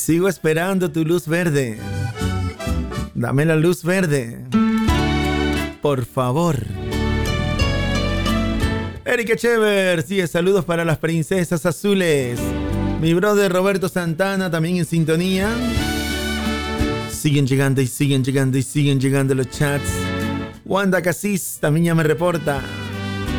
Sigo esperando tu luz verde. Dame la luz verde. Por favor. Erika Chever, sí, saludos para las princesas azules. Mi brother Roberto Santana también en sintonía. Siguen llegando y siguen llegando y siguen llegando los chats. Wanda Casís también ya me reporta.